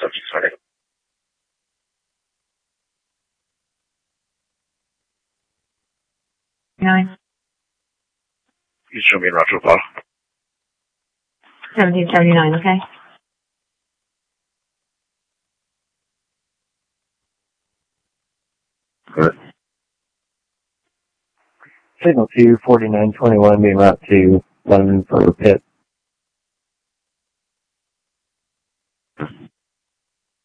subject starting. You show me in Roger Apollo. 1779, okay? Good. Signal 2, 4921, being route to London for pit.